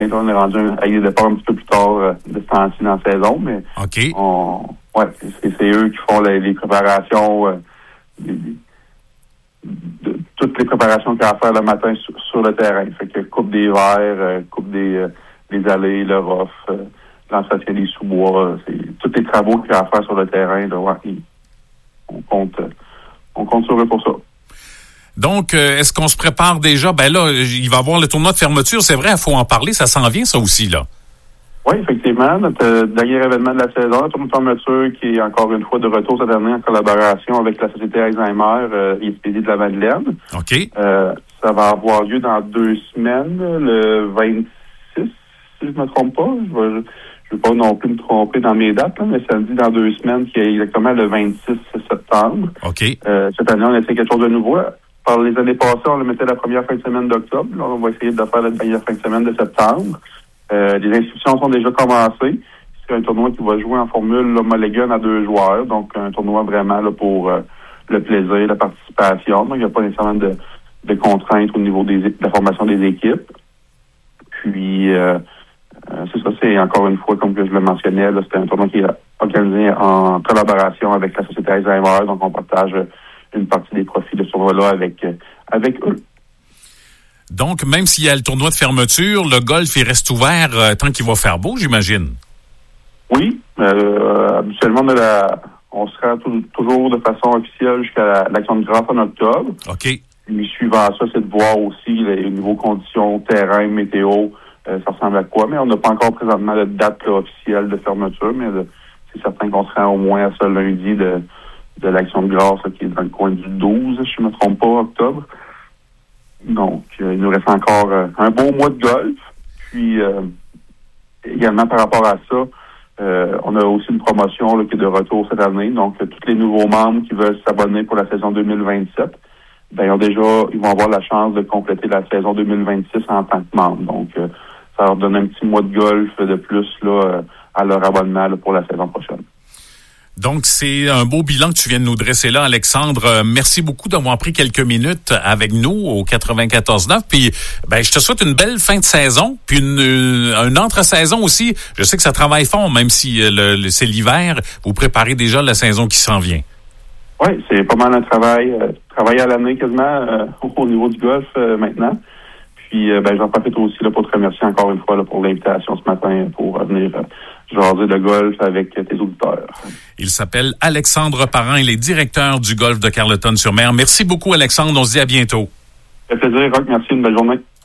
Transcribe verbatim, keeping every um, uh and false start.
Là, on est rendu avec des départs un petit peu plus tard euh, de ce temps-ci dans la saison, mais OK. on, ouais, c'est, c'est eux qui font les, les préparations, euh, les, de, toutes les préparations qu'il y a à faire le matin sur, sur le terrain. Fait que coupe des verres, euh, coupe des, euh, des allées, le rough, euh, l'entretien des sous-bois, c'est tous les travaux qu'il y a à faire sur le terrain. Là, ouais, on compte, euh, on compte sur eux pour ça. Donc, euh, est-ce qu'on se prépare déjà? Ben là, il va y avoir le tournoi de fermeture. C'est vrai, il faut en parler. Ça s'en vient, ça aussi, là. Oui, effectivement. Notre euh, dernier événement de la saison, le tournoi de fermeture, qui est encore une fois de retour cette année en collaboration avec la Société Alzheimer euh, et Expédie de la Madeleine. OK. Euh, ça va avoir lieu dans deux semaines, le vingt-six, si je ne me trompe pas. Je ne veux pas non plus me tromper dans mes dates, là, mais samedi dans deux semaines, qui est exactement le vingt-six septembre. OK. Euh, cette année, on a essayé quelque chose de nouveau. Par les années passées, on le mettait la première fin de semaine d'octobre. Là, on va essayer de faire la dernière fin de semaine de septembre. Euh, les inscriptions sont déjà commencées. C'est un tournoi qui va jouer en formule là, Mulligan à deux joueurs. Donc, un tournoi vraiment là, pour euh, le plaisir, la participation. Donc, il n'y a pas nécessairement de, de contraintes au niveau des, de la formation des équipes. Puis, euh, euh, c'est ça, c'est encore une fois, comme que je le mentionnais, là, c'est un tournoi qui est organisé en collaboration avec la Société Alzheimer. Donc, on partage une partie des profits de ce tournoi-là avec, euh, avec eux. Donc, même s'il y a le tournoi de fermeture, le golf, il reste ouvert euh, tant qu'il va faire beau, j'imagine. Oui. Euh, habituellement, on, a la, on se rend tout, toujours de façon officielle jusqu'à la, l'Action de grâce en octobre. OK. Puis, suivant ça, c'est de voir aussi les niveaux conditions, terrain, météo, euh, ça ressemble à quoi. Mais on n'a pas encore présentement de date là, officielle de fermeture, mais de, c'est certain qu'on se rend au moins à ce lundi de, de l'Action de grâce là, qui est dans le coin du douze, si je ne me trompe pas, octobre. Donc, euh, il nous reste encore euh, un beau mois de golf. Puis, euh, également par rapport à ça, euh, on a aussi une promotion là, qui est de retour cette année. Donc, euh, tous les nouveaux membres qui veulent s'abonner pour la saison deux mille vingt-sept, ben, ils ont déjà, ils vont avoir la chance de compléter la saison deux mille vingt-six en tant que membre. Donc, euh, ça leur donne un petit mois de golf de plus là, euh, à leur abonnement là, pour la saison prochaine. Donc, c'est un beau bilan que tu viens de nous dresser là, Alexandre. Merci beaucoup d'avoir pris quelques minutes avec nous au quatre-vingt-quatorze neuf. Puis, ben, je te souhaite une belle fin de saison, puis une, une entre-saison aussi. Je sais que ça travaille fort, même si le, le, c'est l'hiver. Vous préparez déjà la saison qui s'en vient. Oui, c'est pas mal un travail. Euh, travail à l'année quasiment euh, au niveau du golf euh, maintenant. Puis, euh, ben, j'en profite aussi là, pour te remercier encore une fois là, pour l'invitation ce matin pour venir euh, jaser de golf avec tes auditeurs. Il s'appelle Alexandre Parent. Il est directeur du golf de Carleton-sur-Mer. Merci beaucoup, Alexandre. On se dit à bientôt. Ça fait plaisir, Roch. Merci. Une belle journée.